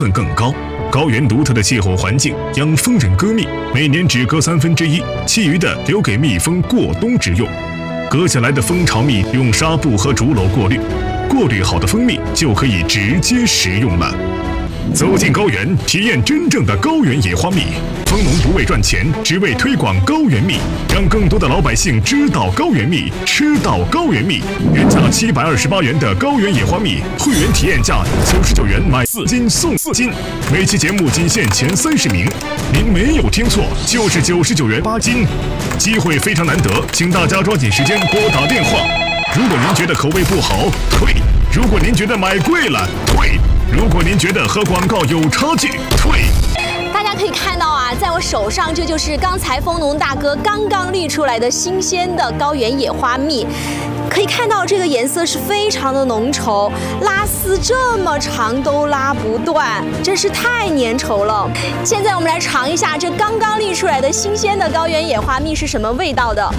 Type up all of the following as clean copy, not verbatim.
分更高。高原独特的气候环境养蜂人割蜜，每年只割1/3，其余的留给蜜蜂过冬之用。割下来的蜂巢蜜用纱布和竹篓过滤，过滤好的蜂蜜就可以直接食用了。走进高原，体验真正的高原野花蜜。蜂农不为赚钱，只为推广高原蜜，让更多的老百姓知道高原蜜，吃到高原蜜。原价728元的高原野花蜜，会员体验价99元买4斤送4斤。每期节目仅限前30名，您没有听错，就是99元8斤。机会非常难得，请大家抓紧时间拨打电话。如果您觉得口味不好，退；如果您觉得买贵了，退；如果您觉得和广告有差距，退。 大家可以看到啊，在我手上，这就是刚才蜂农大哥刚刚滤出来的新鲜的高原野花蜜。可以看到这个颜色是非常的浓稠，拉丝这么长都拉不断，真是太粘稠了。现在我们来尝一下这刚刚滤出来的新鲜的高原野花蜜是什么味道的。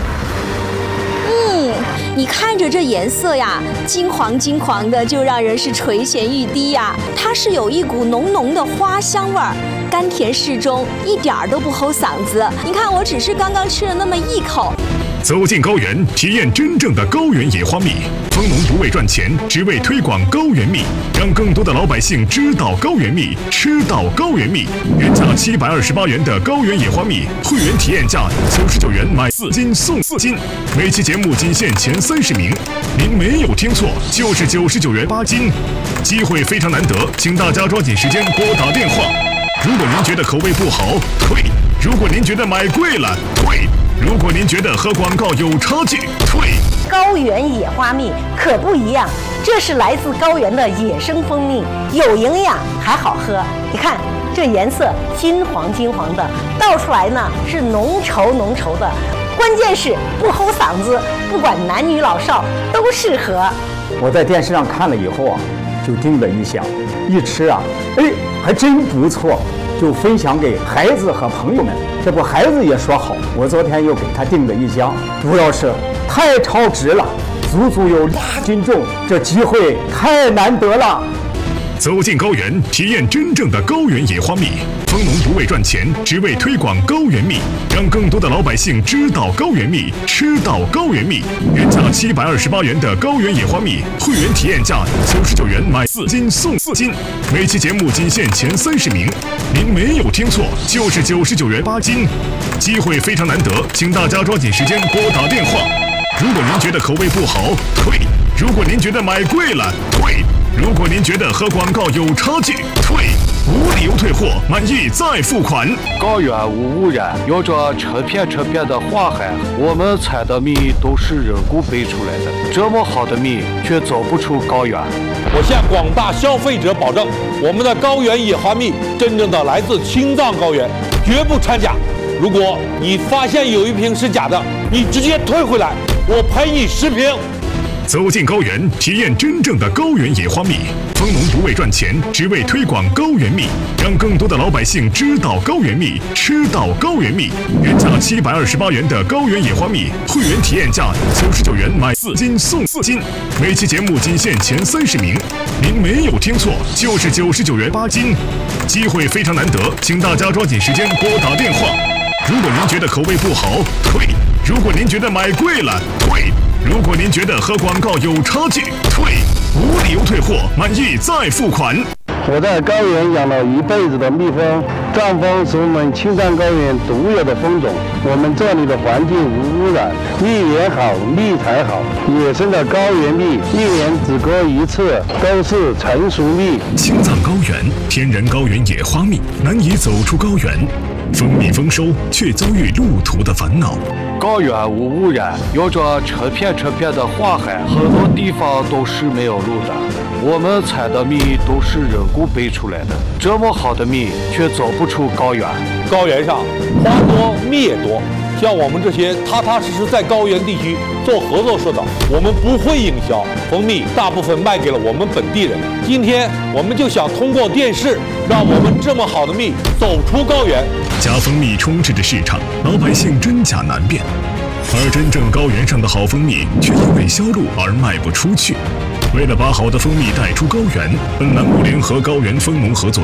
你看着这颜色呀，金黄金黄的，就让人是垂涎欲滴呀。它是有一股浓浓的花香味儿，甘甜适中，一点儿都不齁嗓子。你看，我只是刚刚吃了那么一口。 走进高原，体验真正的高原野花蜜。蜂农不为赚钱，只为推广高原蜜，让更多的老百姓知道高原蜜，吃到高原蜜。原价728元的高原野花蜜，会员体验价99元买4斤送4斤。每期节目仅限前30名，您没有听错，就是99元8斤。机会非常难得，请大家抓紧时间拨打电话。如果您觉得口味不好，退；如果您觉得买贵了，退；如果您觉得和广告有差距，退。 高原野花蜜可不一样，这是来自高原的野生蜂蜜，有营养还好喝。你看这颜色金黄金黄的，倒出来呢是浓稠浓稠的，关键是不齁嗓子，不管男女老少都适合。 我在电视上看了以后啊，就叮了一下，一吃啊，还真不错，就分享给孩子和朋友们。这不孩子也说好，我昨天又给他订了一箱，主要是太超值了，足足有2斤重，这机会太难得了。 走进高原，体验真正的高原野花蜜。蜂农不为赚钱，只为推广高原蜜，让更多的老百姓知道高原蜜，吃到高原蜜。原价728元的高原野花蜜，会员体验价99元买4斤送4斤。每期节目仅限前30名，您没有听错，就是99元8斤。机会非常难得，请大家抓紧时间拨打电话。如果您觉得口味不好，退；如果您觉得买贵了，退；如果您觉得和广告有差距，退。无理由退货，满意再付款。 高原无污染，有着成片的花海，我们采的蜜都是人工培出来的，这么好的蜜却走不出高原。 我向广大消费者保证，我们的高原野花蜜真正的来自青藏高原，绝不掺假。如果你发现有一瓶是假的，你直接退回来，我赔你10瓶。 走进高原，体验真正的高原野花蜜。蜂农不为赚钱，只为推广高原蜜，让更多的老百姓知道高原蜜，吃到高原蜜。原价728元的高原野花蜜，会员体验价99元买4斤送4斤。每期节目仅限前30名，您没有听错，就是99元8斤。机会非常难得，请大家抓紧时间拨打电话。如果您觉得口味不好，退；如果您觉得买贵了，退；如果您觉得和广告有差距，退。无理由退货，满意再付款。 我在高原养了一辈子的蜜蜂，藏蜂是我们青藏高原独有的蜂种。我们这里的环境无污染，蜜源好，蜜才好。野生的高原蜜一年只割1次，都是成熟蜜。 青藏高原天然高原野花蜜难以走出高原，蜂蜜丰收却遭遇路途的烦恼。 高原无污染，有着成片的花海，很多地方都是没有路的。我们采的蜜都是人工培出来的，这么好的蜜却走不出高原。 高原上花多蜜也多，像我们这些踏踏实实在高原地区做合作社的，我们不会营销，蜂蜜大部分卖给了我们本地人。今天我们就想通过电视，让我们这么好的蜜走出高原。 假蜂蜜充斥着市场，老百姓真假难辨，而真正高原上的好蜂蜜却因为销路而卖不出去。为了把好的蜂蜜带出高原，本栏目联合高原蜂农合作